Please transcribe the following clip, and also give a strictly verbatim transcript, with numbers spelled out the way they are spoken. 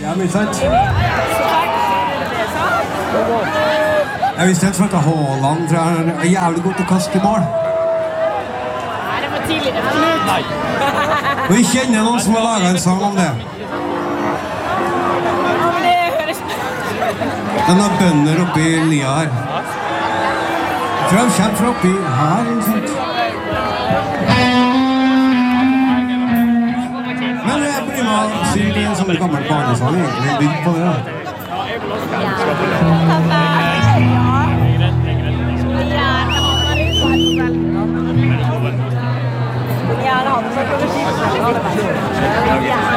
Ja, men sant? Jeg visste helt for at Haaland tror jeg er jævlig god til å kaste mål. Nei, det var tidligere for minutt. Nei. Og vi kjenner noen som har laget en sang om det. Ja, men det høres... Den har bønder oppi lia her. Jeg tror de kommer fra oppi her, eller sånt. Men jeg blir med å si det en sånn gammel barnesang, egentlig, bygd på det da. Ja, pappa. Ja. Skulle gjerne ha meg i selv. Skulle gjerne ha det så kunne skifte. Ja.